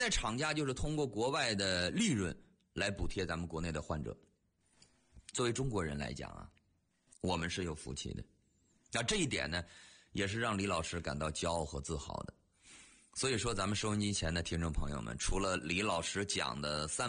在厂家就是通过国外的利润来补贴咱们国内的患者。作为中国人来讲啊，我们是有福气的。那这一点呢，也是让李老师感到骄傲和自豪的。所以说咱们收音机前的听众朋友们，除了李老师讲的